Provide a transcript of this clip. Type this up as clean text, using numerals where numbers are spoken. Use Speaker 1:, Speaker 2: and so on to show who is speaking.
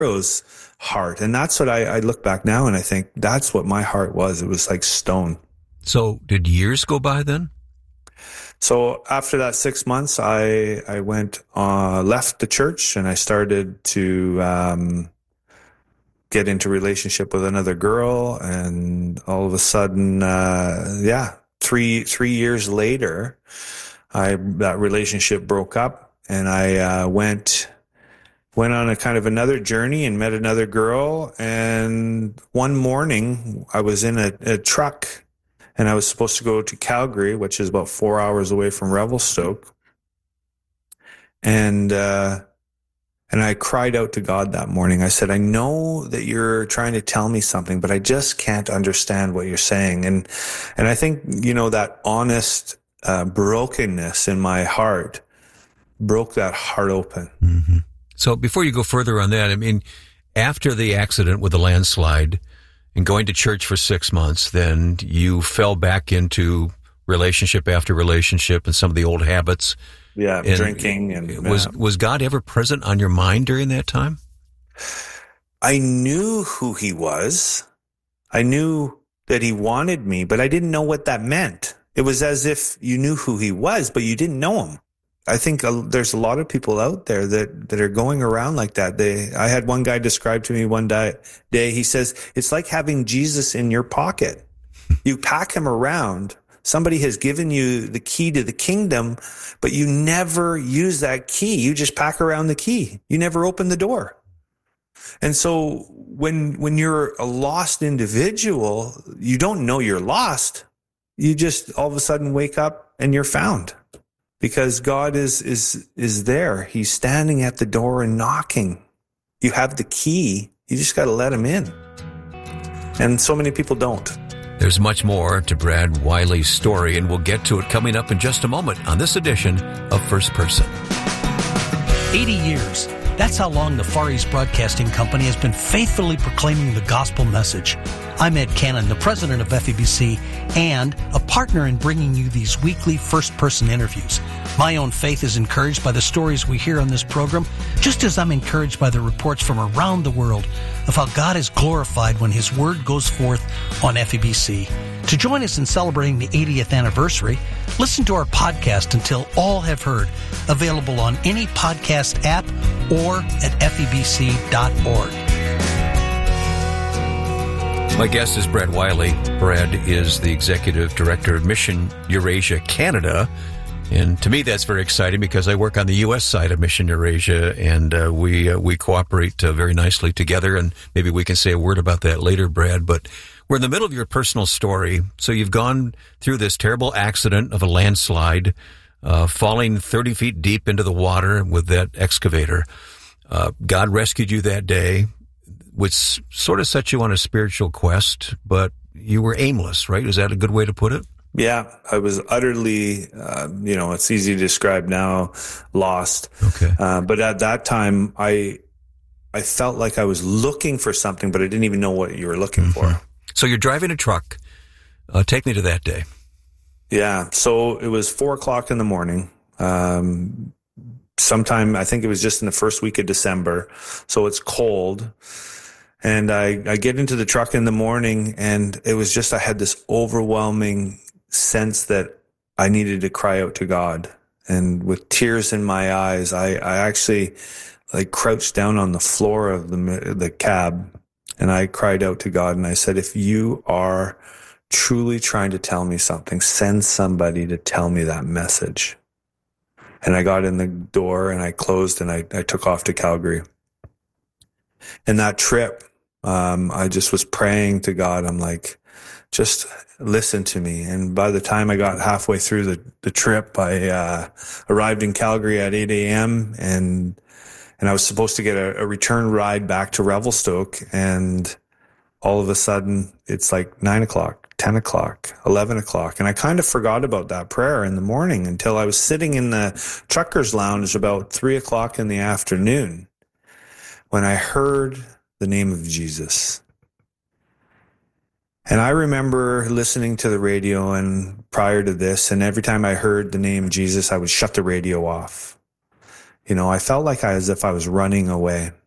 Speaker 1: Pharaoh's heart. And that's what I look back now and I think that's what my heart was. It was like stone.
Speaker 2: So did years go by then?
Speaker 1: So after that 6 months, I went, left the church and I started to, get into relationship with another girl. And all of a sudden, 3 years later, that relationship broke up and I, went on a kind of another journey and met another girl. And one morning I was in a truck and I was supposed to go to Calgary, which is about 4 hours away from Revelstoke. And I cried out to God that morning. I said, I know that you're trying to tell me something, but I just can't understand what you're saying. And I think, that honest, brokenness in my heart broke that heart open.
Speaker 2: Mm-hmm. So before you go further on that, I mean, after the accident with the landslide and going to church for 6 months, then you fell back into relationship after relationship and some of the old habits.
Speaker 1: Yeah,
Speaker 2: and
Speaker 1: drinking. And
Speaker 2: was God ever present on your mind during that time?
Speaker 1: I knew who he was. I knew that he wanted me, but I didn't know what that meant. It was as if you knew who he was, but you didn't know him. I think there's a lot of people out there that are going around like that. I had one guy describe to me one day, he says, it's like having Jesus in your pocket. You pack him around. Somebody has given you the key to the kingdom, but you never use that key. You just pack around the key. You never open the door. And so when you're a lost individual, you don't know you're lost. You just all of a sudden wake up and you're found. Because God is there. He's standing at the door and knocking. You have the key. You just got to let him in. And so many people don't.
Speaker 2: There's much more to Brad Wiley's story, and we'll get to it coming up in just a moment on this edition of First Person.
Speaker 3: 80 years. That's how long the Far East Broadcasting Company has been faithfully proclaiming the gospel message. I'm Ed Cannon, the president of FEBC, and a partner in bringing you these weekly first-person interviews. My own faith is encouraged by the stories we hear on this program, just as I'm encouraged by the reports from around the world of how God is glorified when His Word goes forth on FEBC. To join us in celebrating the 80th anniversary, listen to our podcast Until All Have Heard, available on any podcast app or at febc.org.
Speaker 2: My guest is Brad Wiley. Brad is the Executive Director of Mission Eurasia Canada. And to me, that's very exciting because I work on the U.S. side of Mission Eurasia, and we cooperate very nicely together. And maybe we can say a word about that later, Brad. But we're in the middle of your personal story. So you've gone through this terrible accident of a landslide, falling 30 feet deep into the water with that excavator. God rescued you that day, which sort of set you on a spiritual quest, but you were aimless, right? Is that a good way to put it?
Speaker 1: Yeah, I was utterly, it's easy to describe now, lost.
Speaker 2: Okay.
Speaker 1: But at that time, I felt like I was looking for something, but I didn't even know what you were looking for.
Speaker 2: So you're driving a truck. Take me to that day.
Speaker 1: Yeah. So it was 4:00 in the morning. Sometime, I think it was just in the first week of December. So it's cold. And I get into the truck in the morning, and it was just, I had this overwhelming sense that I needed to cry out to God. And with tears in my eyes, I actually crouched down on the floor of the cab, and I cried out to God, and I said, if you are truly trying to tell me something, send somebody to tell me that message. And I got in the door and I closed and I took off to Calgary. And that trip, I just was praying to God. I'm like, just listen to me. And by the time I got halfway through the trip, I arrived in Calgary at 8 a.m. and I was supposed to get a return ride back to Revelstoke. And all of a sudden it's like 9 o'clock, 10 o'clock, 11 o'clock. And I kind of forgot about that prayer in the morning until I was sitting in the trucker's lounge about 3 o'clock in the afternoon when I heard the name of Jesus. And I remember listening to the radio, and prior to this, and every time I heard the name Jesus, I would shut the radio off. I felt like as if I was running away.